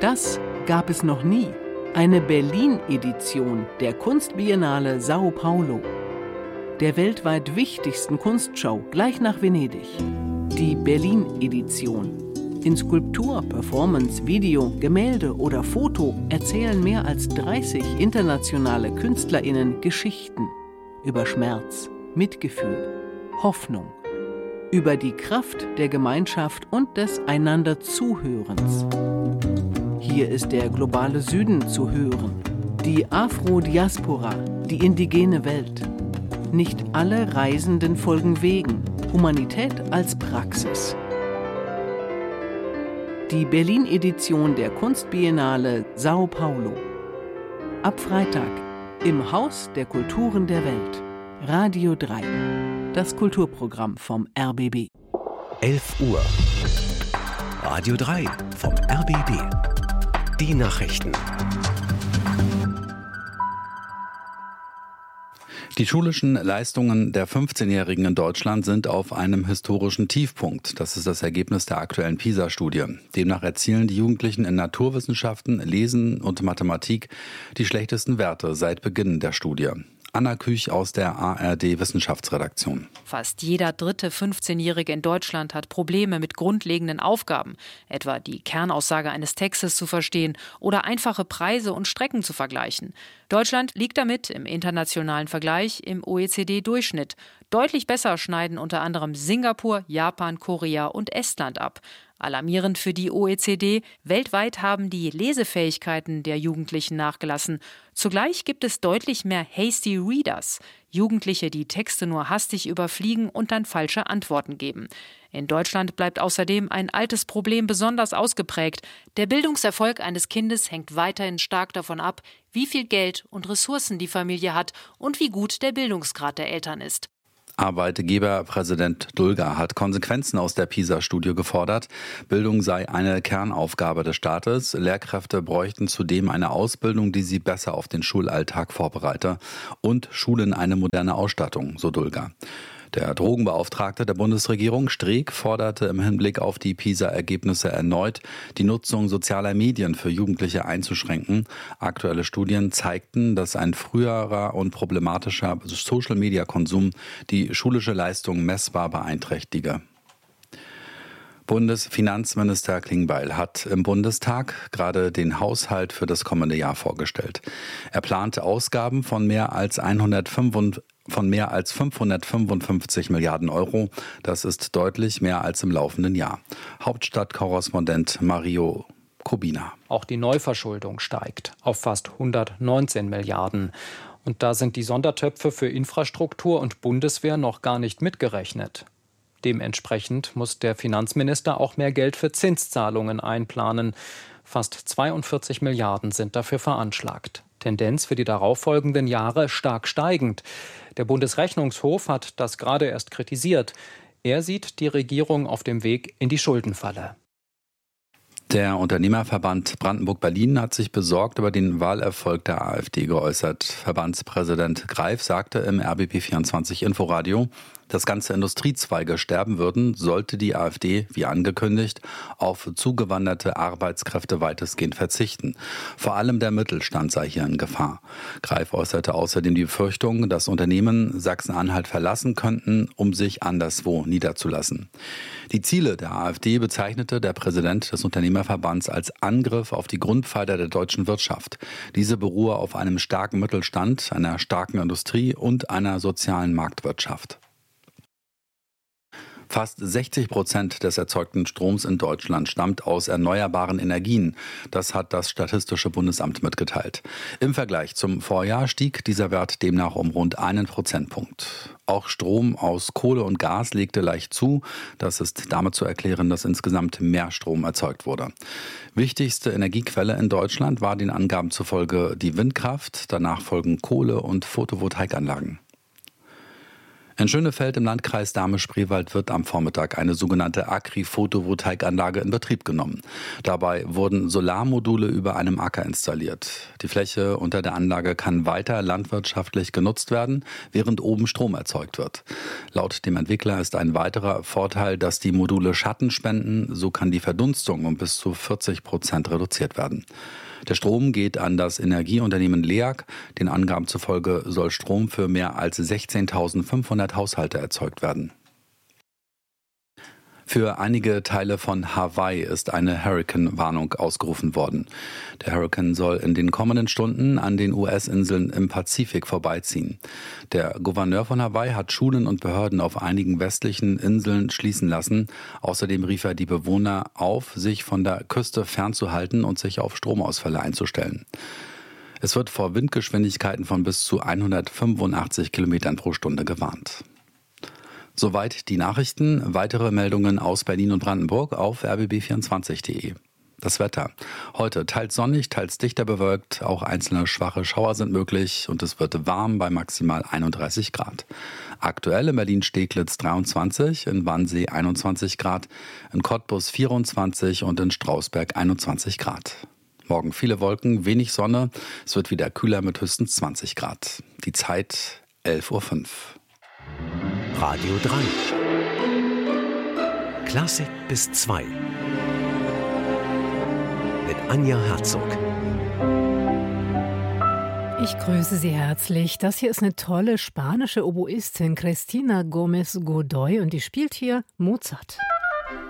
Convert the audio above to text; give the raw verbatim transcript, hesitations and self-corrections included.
Das gab es noch nie. Eine Berlin-Edition der Kunstbiennale Sao Paulo, der weltweit wichtigsten Kunstschau gleich nach Venedig. Die Berlin-Edition. In Skulptur, Performance, Video, Gemälde oder Foto erzählen mehr als dreißig internationale KünstlerInnen Geschichten über Schmerz, Mitgefühl, Hoffnung, über die Kraft der Gemeinschaft und des Einander-Zuhörens. Hier ist der globale Süden zu hören, die Afro-Diaspora, die indigene Welt. Nicht alle Reisenden folgen Wegen, Humanität als Praxis. Die Berlin-Edition der Kunstbiennale Sao Paulo. Ab Freitag im Haus der Kulturen der Welt. Radio drei. Das Kulturprogramm vom R B B. elf Uhr. Radio drei vom R B B. Die Nachrichten. Die schulischen Leistungen der fünfzehnjährigen in Deutschland sind auf einem historischen Tiefpunkt. Das ist das Ergebnis der aktuellen PISA-Studie. Demnach erzielen die Jugendlichen in Naturwissenschaften, Lesen und Mathematik die schlechtesten Werte seit Beginn der Studie. Anna Küch aus der A R D-Wissenschaftsredaktion. Fast jeder dritte fünfzehnjährige in Deutschland hat Probleme mit grundlegenden Aufgaben, etwa die Kernaussage eines Textes zu verstehen oder einfache Preise und Strecken zu vergleichen. Deutschland liegt damit im internationalen Vergleich im O E C D-Durchschnitt. Deutlich besser schneiden unter anderem Singapur, Japan, Korea und Estland ab. Alarmierend für die O E C D, weltweit haben die Lesefähigkeiten der Jugendlichen nachgelassen. Zugleich gibt es deutlich mehr Hasty Readers, Jugendliche, die Texte nur hastig überfliegen und dann falsche Antworten geben. In Deutschland bleibt außerdem ein altes Problem besonders ausgeprägt. Der Bildungserfolg eines Kindes hängt weiterhin stark davon ab, wie viel Geld und Ressourcen die Familie hat und wie gut der Bildungsgrad der Eltern ist. Arbeitgeberpräsident Dulger hat Konsequenzen aus der PISA-Studie gefordert. Bildung sei eine Kernaufgabe des Staates. Lehrkräfte bräuchten zudem eine Ausbildung, die sie besser auf den Schulalltag vorbereite. Und Schulen eine moderne Ausstattung, so Dulger. Der Drogenbeauftragte der Bundesregierung Streeck forderte im Hinblick auf die PISA-Ergebnisse erneut, die Nutzung sozialer Medien für Jugendliche einzuschränken. Aktuelle Studien zeigten, dass ein früherer und problematischer Social-Media-Konsum die schulische Leistung messbar beeinträchtige. Bundesfinanzminister Klingbeil hat im Bundestag gerade den Haushalt für das kommende Jahr vorgestellt. Er plante Ausgaben von mehr als hundertfünfundfünfzig von mehr als fünfhundertfünfundfünfzig Milliarden Euro. Das ist deutlich mehr als im laufenden Jahr. Hauptstadtkorrespondent Mario Kubina. Auch die Neuverschuldung steigt auf fast hundertneunzehn Milliarden. Und da sind die Sondertöpfe für Infrastruktur und Bundeswehr noch gar nicht mitgerechnet. Dementsprechend muss der Finanzminister auch mehr Geld für Zinszahlungen einplanen. Fast zweiundvierzig Milliarden sind dafür veranschlagt. Tendenz für die darauffolgenden Jahre stark steigend. Der Bundesrechnungshof hat das gerade erst kritisiert. Er sieht die Regierung auf dem Weg in die Schuldenfalle. Der Unternehmerverband Brandenburg-Berlin hat sich besorgt über den Wahlerfolg der AfD geäußert. Verbandspräsident Greif sagte im R B B vierundzwanzig Inforadio, dass ganze Industriezweige sterben würden, sollte die AfD, wie angekündigt, auf zugewanderte Arbeitskräfte weitestgehend verzichten. Vor allem der Mittelstand sei hier in Gefahr. Greif äußerte außerdem die Befürchtung, dass Unternehmen Sachsen-Anhalt verlassen könnten, um sich anderswo niederzulassen. Die Ziele der AfD bezeichnete der Präsident des Unternehmerverbands als Angriff auf die Grundpfeiler der deutschen Wirtschaft. Diese beruhe auf einem starken Mittelstand, einer starken Industrie und einer sozialen Marktwirtschaft. Fast sechzig Prozent des erzeugten Stroms in Deutschland stammt aus erneuerbaren Energien. Das hat das Statistische Bundesamt mitgeteilt. Im Vergleich zum Vorjahr stieg dieser Wert demnach um rund einen Prozentpunkt. Auch Strom aus Kohle und Gas legte leicht zu. Das ist damit zu erklären, dass insgesamt mehr Strom erzeugt wurde. Wichtigste Energiequelle in Deutschland war den Angaben zufolge die Windkraft. Danach folgen Kohle- und Photovoltaikanlagen. In Schönefeld im Landkreis Dahme-Spreewald wird am Vormittag eine sogenannte Agri-Photovoltaikanlage in Betrieb genommen. Dabei wurden Solarmodule über einem Acker installiert. Die Fläche unter der Anlage kann weiter landwirtschaftlich genutzt werden, während oben Strom erzeugt wird. Laut dem Entwickler ist ein weiterer Vorteil, dass die Module Schatten spenden. So kann die Verdunstung um bis zu vierzig Prozent reduziert werden. Der Strom geht an das Energieunternehmen LEAG. Den Angaben zufolge soll Strom für mehr als sechzehntausendfünfhundert Haushalte erzeugt werden. Für einige Teile von Hawaii ist eine Hurrikan-Warnung ausgerufen worden. Der Hurrikan soll in den kommenden Stunden an den U S-Inseln im Pazifik vorbeiziehen. Der Gouverneur von Hawaii hat Schulen und Behörden auf einigen westlichen Inseln schließen lassen. Außerdem rief er die Bewohner auf, sich von der Küste fernzuhalten und sich auf Stromausfälle einzustellen. Es wird vor Windgeschwindigkeiten von bis zu hundertfünfundachtzig Kilometern pro Stunde gewarnt. Soweit die Nachrichten. Weitere Meldungen aus Berlin und Brandenburg auf r b b vierundzwanzig punkt de. Das Wetter. Heute teils sonnig, teils dichter bewölkt. Auch einzelne schwache Schauer sind möglich und es wird warm bei maximal einunddreißig Grad. Aktuell in Berlin-Steglitz dreiundzwanzig, in Wannsee einundzwanzig Grad, in Cottbus vierundzwanzig und in Strausberg einundzwanzig Grad. Morgen viele Wolken, wenig Sonne. Es wird wieder kühler mit höchstens zwanzig Grad. Die Zeit elf Uhr fünf. Radio drei. Klassik bis zwei. Mit Anja Herzog. Ich grüße Sie herzlich. Das hier ist eine tolle spanische Oboistin, Cristina Gómez Godoy, und die spielt hier Mozart.